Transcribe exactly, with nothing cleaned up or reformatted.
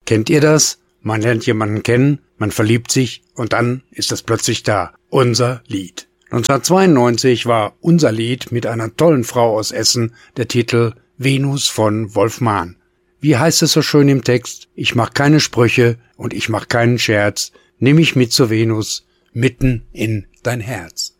Kennt ihr das? Man lernt jemanden kennen, man verliebt sich und dann ist es plötzlich da. Unser Lied. neunzehnhundertzweiundneunzig war Unser Lied mit einer tollen Frau aus Essen der Titel Venus von Wolf Mahn. Wie heißt es so schön im Text? Ich mach keine Sprüche und ich mach keinen Scherz. Nimm mich mit zur Venus, mitten in dein Herz.